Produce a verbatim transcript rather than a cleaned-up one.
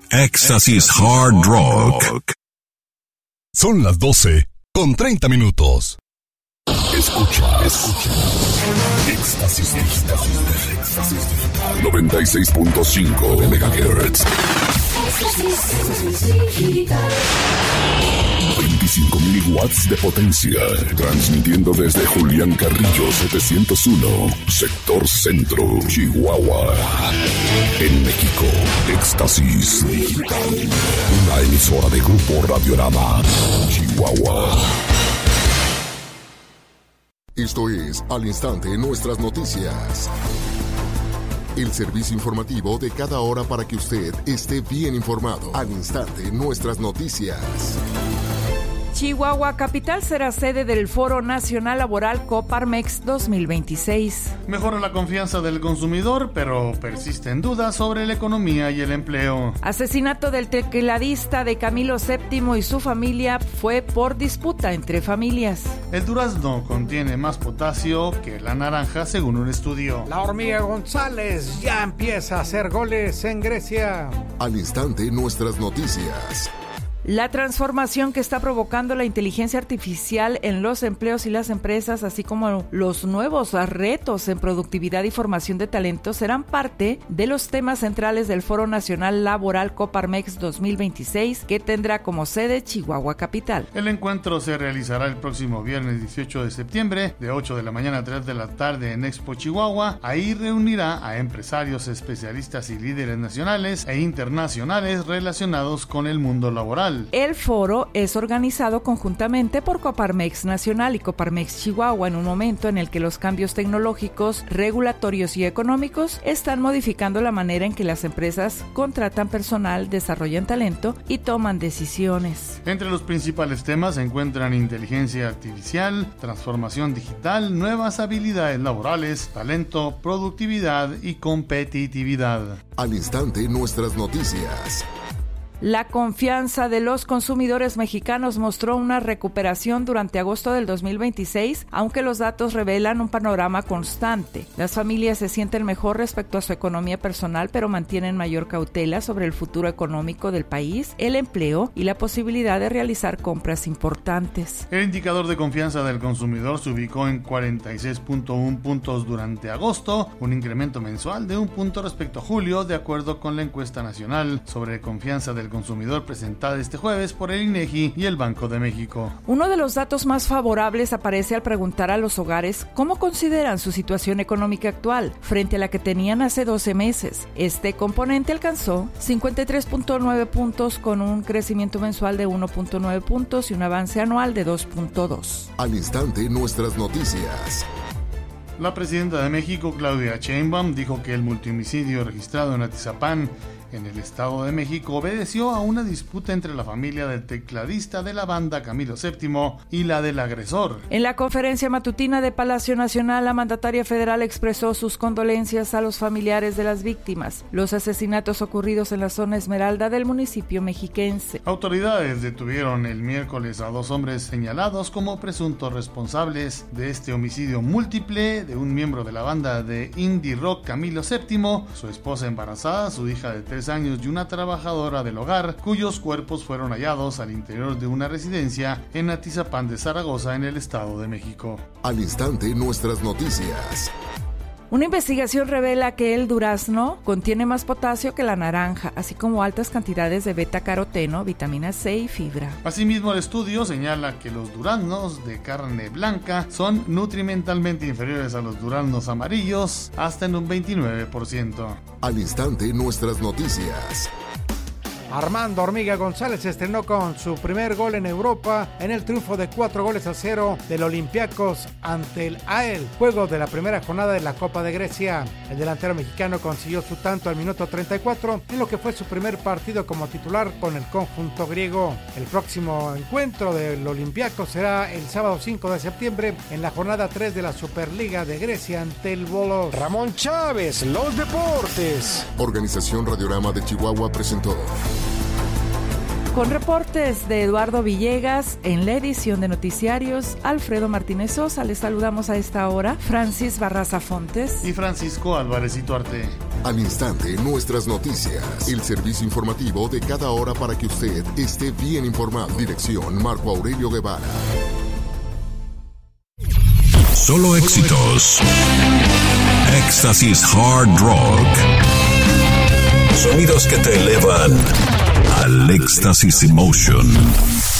Éxtasis Hard Rock. Son las doce con treinta minutos. Escucha, escucha. Éxtasis Digital. Éxtasis Digital. noventa y seis punto cinco megahertz. veinticinco mil watts de potencia. Transmitiendo desde Julián Carrillo setecientos uno, sector centro, Chihuahua. En México, Éxtasis Digital. Una emisora de Grupo Radiorama, Chihuahua. Esto es Al Instante Nuestras Noticias. El servicio informativo de cada hora para que usted esté bien informado. Al Instante Nuestras Noticias. Chihuahua Capital será sede del Foro Nacional Laboral Coparmex dos mil veintiséis. Mejora la confianza del consumidor, pero persisten dudas sobre la economía y el empleo. Asesinato del tecladista de Camilo séptimo y su familia fue por disputa entre familias. El durazno contiene más potasio que la naranja, según un estudio. La hormiga González ya empieza a hacer goles en Grecia. Al Instante Nuestras Noticias. La transformación que está provocando la inteligencia artificial en los empleos y las empresas, así como los nuevos retos en productividad y formación de talento, serán parte de los temas centrales del Foro Nacional Laboral Coparmex dos mil veintiséis, que tendrá como sede Chihuahua Capital. El encuentro se realizará el próximo viernes dieciocho de septiembre, de ocho de la mañana a tres de la tarde en Expo Chihuahua. Ahí reunirá a empresarios, especialistas y líderes nacionales e internacionales relacionados con el mundo laboral. El foro es organizado conjuntamente por Coparmex Nacional y Coparmex Chihuahua en un momento en el que los cambios tecnológicos, regulatorios y económicos están modificando la manera en que las empresas contratan personal, desarrollan talento y toman decisiones. Entre los principales temas se encuentran inteligencia artificial, transformación digital, nuevas habilidades laborales, talento, productividad y competitividad. Al Instante Nuestras Noticias. La confianza de los consumidores mexicanos mostró una recuperación durante agosto del dos mil veintiséis, aunque los datos revelan un panorama constante. Las familias se sienten mejor respecto a su economía personal, pero mantienen mayor cautela sobre el futuro económico del país, el empleo y la posibilidad de realizar compras importantes. El indicador de confianza del consumidor se ubicó en cuarenta y seis punto uno puntos durante agosto, un incremento mensual de un punto respecto a julio, de acuerdo con la encuesta nacional sobre confianza del consumidor presentada este jueves por el INEGI y el Banco de México. Uno de los datos más favorables aparece al preguntar a los hogares cómo consideran su situación económica actual frente a la que tenían hace doce meses. Este componente alcanzó cincuenta y tres punto nueve puntos, con un crecimiento mensual de uno punto nueve puntos y un avance anual de dos punto dos. Al Instante Nuestras Noticias. La presidenta de México, Claudia Sheinbaum, dijo que el multihomicidio registrado en Atizapán, en el Estado de México, obedeció a una disputa entre la familia del tecladista de la banda Camilo séptimo y la del agresor. En la conferencia matutina de Palacio Nacional, la mandataria federal expresó sus condolencias a los familiares de las víctimas, los asesinatos ocurridos en la zona Esmeralda del municipio mexiquense. Autoridades detuvieron el miércoles a dos hombres señalados como presuntos responsables de este homicidio múltiple de un miembro de la banda de indie rock Camilo séptimo, su esposa embarazada, su hija de tres años y una trabajadora del hogar, cuyos cuerpos fueron hallados al interior de una residencia en Atizapán de Zaragoza, en el Estado de México. Al Instante Nuestras Noticias. Una investigación revela que el durazno contiene más potasio que la naranja, así como altas cantidades de beta-caroteno, vitamina C y fibra. Asimismo, el estudio señala que los duraznos de carne blanca son nutrimentalmente inferiores a los duraznos amarillos, hasta en un veintinueve por ciento. Al Instante Nuestras Noticias. Armando Hormiga González estrenó con su primer gol en Europa en el triunfo de cuatro goles a cero del Olympiacos ante el A E L, juego de la primera jornada de la Copa de Grecia. El delantero mexicano consiguió su tanto al minuto treinta y cuatro en lo que fue su primer partido como titular con el conjunto griego. El próximo encuentro del Olympiacos será el sábado cinco de septiembre en la jornada tres de la Superliga de Grecia ante el Volos. Ramón Chávez, los deportes. Organización Radiorama de Chihuahua presentó Con reportes de Eduardo Villegas en la edición de noticiarios, Alfredo Martínez Sosa. Les saludamos a esta hora, Francis Barraza Fontes y Francisco Álvarez Ituarte. Al instante, nuestras noticias. El servicio informativo de cada hora para que usted esté bien informado. Dirección Marco Aurelio Guevara. Solo éxitos. Éxtasis Hard Rock. Sonidos que te elevan al Éxtasis Emotion.